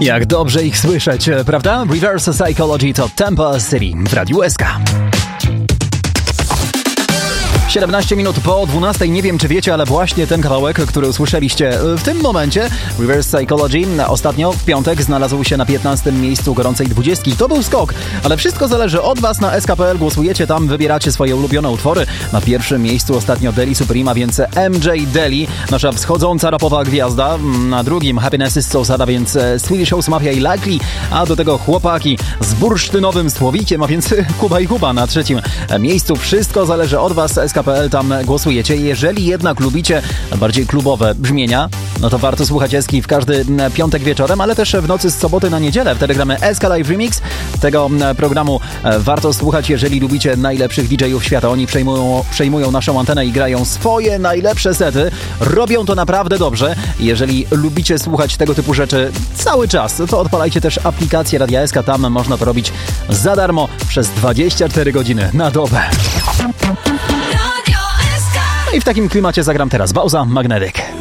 Jak dobrze ich słyszeć, prawda? Reverse Psychology to Tampa City w Radiu SK. 17 minut po 12. Nie wiem, czy wiecie, ale właśnie ten kawałek, który usłyszeliście w tym momencie, Reverse Psychology, ostatnio w piątek znalazł się na 15. miejscu gorącej 20. To był skok, ale wszystko zależy od Was. Na SK.pl głosujecie, tam wybieracie swoje ulubione utwory. Na pierwszym miejscu ostatnio Deli Suprema, więc MJ Deli, nasza wschodząca rapowa gwiazda. Na drugim Happiness is so sad, a więc Swedish House Mafia i Likely, a do tego chłopaki z bursztynowym słowikiem, a więc Kuba i Kuba. Na trzecim miejscu wszystko zależy od Was. SK.pl, tam głosujecie. Jeżeli jednak lubicie bardziej klubowe brzmienia, no to warto słuchać Eski w każdy piątek wieczorem, ale też w nocy z soboty na niedzielę. Wtedy gramy SK Live Remix. Tego programu warto słuchać, jeżeli lubicie najlepszych DJ-ów świata. Oni przejmują naszą antenę i grają swoje najlepsze sety. Robią to naprawdę dobrze. Jeżeli lubicie słuchać tego typu rzeczy cały czas, to odpalajcie też aplikację Radia SK. Tam można to robić za darmo przez 24 godziny na dobę. I w takim klimacie zagram teraz Bauza, Magnetic.